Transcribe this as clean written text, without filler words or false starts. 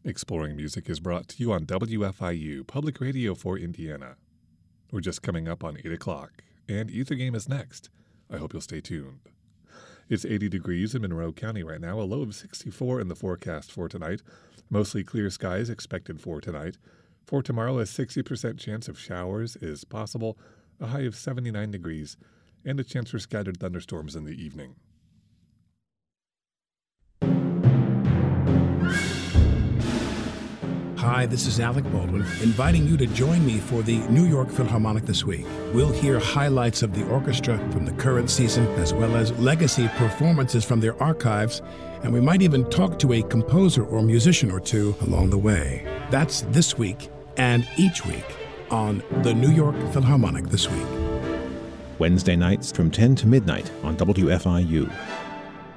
Exploring Music is brought to you on WFIU, Public Radio for Indiana. We're just coming up on 8 o'clock, and Ether Game is next. I hope you'll stay tuned. It's 80 degrees in Monroe County right now, a low of 64 in the forecast for tonight. Mostly clear skies expected for tonight. For tomorrow, a 60% chance of showers is possible, a high of 79 degrees, and a chance for scattered thunderstorms in the evening. Hi, this is Alec Baldwin, inviting you to join me for the New York Philharmonic this week. We'll hear highlights of the orchestra from the current season, as well as legacy performances from their archives, and we might even talk to a composer or musician or two along the way. That's this week and each week on the New York Philharmonic this week. Wednesday nights from 10 to midnight on WFIU.